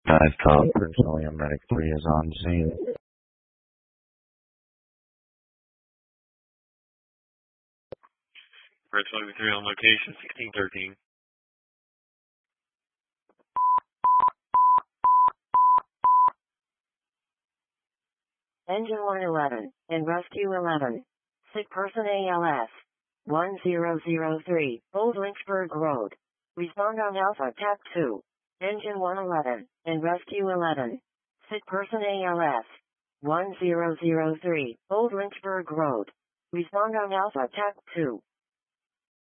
Dive Top, Petroleum Medic 3 is on scene. Petroleum 3 on location, 1613. Engine 111 and Rescue 11. Sick person ALS. 1003, Old Lynchburg Road. Respond on Alpha TAC 2. Engine 111 and Rescue 11. Sick person ALS. 1003, Old Lynchburg Road. Respond on Alpha TAC 2.